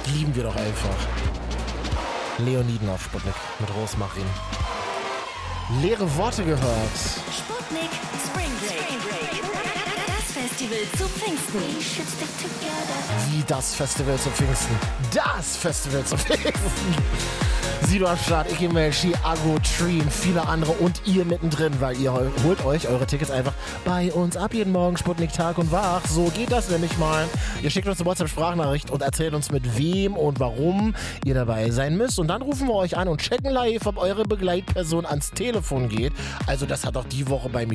lieben wir doch einfach. Leoniden auf Sputnik mit Rosmarin. Leere Worte gehört. Sputnik Spring Break. Das Festival zu Pfingsten. Wie das Festival zu Pfingsten. Das Festival zu Pfingsten. Sido am Start, Icky Melchi, Ago, Dream, viele andere und ihr mittendrin, weil ihr holt euch eure Tickets einfach bei uns ab jeden Morgen, Sputnik Tag und Wach. So geht das nämlich mal. Ihr schickt uns eine WhatsApp-Sprachnachricht und erzählt uns mit wem und warum ihr dabei sein müsst. Und dann rufen wir euch an und checken live, ob eure Begleitperson ans Telefon geht. Also das hat auch die Woche bei mir